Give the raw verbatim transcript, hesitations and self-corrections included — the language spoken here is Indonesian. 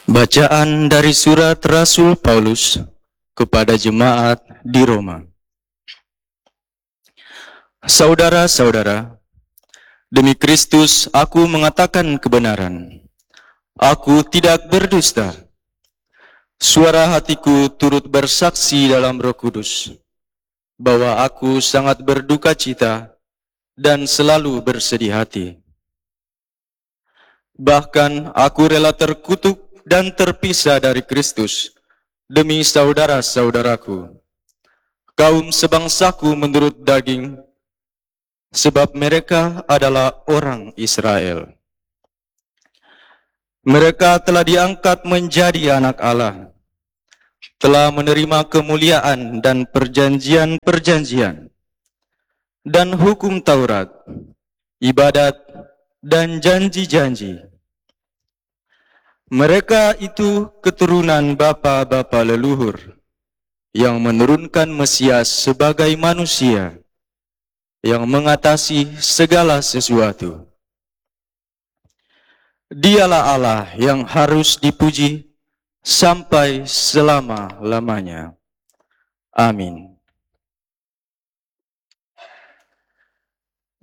Bacaan dari surat Rasul Paulus kepada jemaat di Roma. Saudara-saudara, demi Kristus aku mengatakan kebenaran. Aku tidak berdusta. Suara hatiku turut bersaksi dalam Roh Kudus bahwa aku sangat berduka cita dan selalu bersedih hati. Bahkan aku rela terkutuk dan terpisah dari Kristus demi saudara-saudaraku, kaum sebangsaku menurut daging, sebab mereka adalah orang Israel. Mereka telah diangkat menjadi anak Allah, telah menerima kemuliaan dan perjanjian-perjanjian, dan hukum Taurat, ibadat, dan janji-janji. Mereka itu keturunan bapa-bapa leluhur yang menurunkan Mesias sebagai manusia yang mengatasi segala sesuatu. Dialah Allah yang harus dipuji sampai selama-lamanya. Amin.